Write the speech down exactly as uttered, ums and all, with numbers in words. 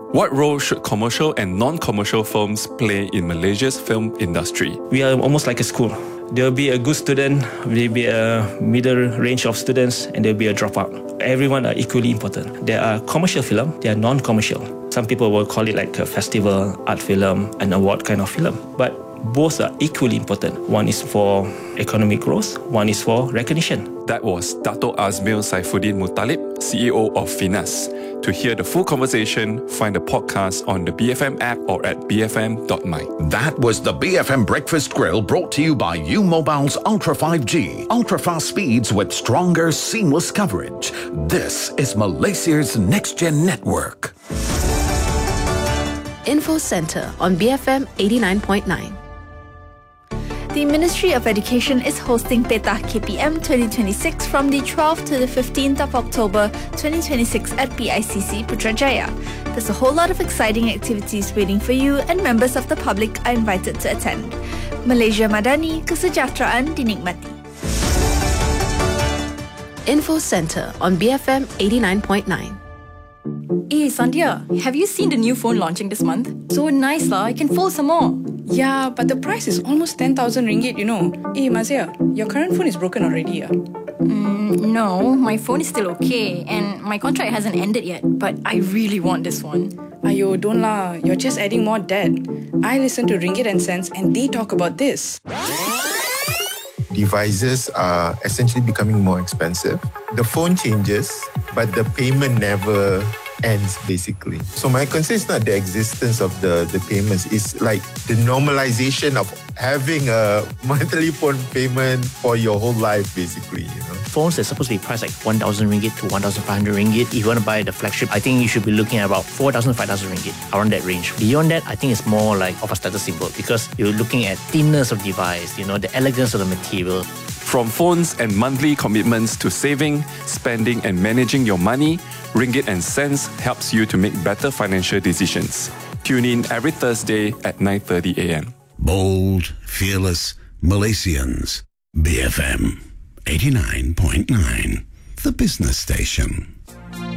What role should commercial and non-commercial firms play in Malaysia's film industry? We are almost like a school. There'll be a good student, there'll be a middle range of students, and there'll be a dropout. Everyone are equally important. There are commercial film, there are non-commercial. Some people will call it like a festival, art film, an award kind of film. But both are equally important. One is for economic growth, one is for recognition. That was Dato' Azmil Saifuddin Muttalib, C E O of Finas. To hear the full conversation, find the podcast on the B F M app or at b f m dot my. That was the B F M Breakfast Grill, brought to you by U Mobile's Ultra five G. Ultra-fast speeds with stronger, seamless coverage. This is Malaysia's next-gen network. Info Centre on B F M eighty-nine point nine. The Ministry of Education is hosting Petah K P M twenty twenty-six from the twelfth to the fifteenth of October twenty twenty-six at P I C C Putrajaya. There's a whole lot of exciting activities waiting for you, and members of the public are invited to attend. Malaysia Madani, kesejahteraan dinikmati. Info Centre on B F M eighty-nine point nine. Hey Sandhya, have you seen the new phone launching this month? So nice lah, I can fold some more. Yeah, but the price is almost ten thousand ringgit, you know. Hey Mazia, your current phone is broken already, yeah? Mm, no, my phone is still okay, and my contract hasn't ended yet, but I really want this one. Ayo, don't lah, you're just adding more debt. I listen to Ringgit and Cents and they talk about this. Devices are essentially becoming more expensive. The phone changes, but the payment never ends, basically. So my concern is not the existence of the, the payments. It's like the normalization of having a monthly phone payment for your whole life, basically, you know. Phones are supposed to be priced like one thousand ringgit to one thousand five hundred ringgit. If you want to buy the flagship, I think you should be looking at about four thousand, five thousand ringgit, around that range. Beyond that, I think it's more like of a status symbol because you're looking at thinness of device, you know, the elegance of the material. From phones and monthly commitments to saving, spending and managing your money, Ringgit and Cents helps you to make better financial decisions. Tune in every Thursday at nine thirty a.m. Bold, fearless Malaysians. B F M eighty-nine point nine, the business station.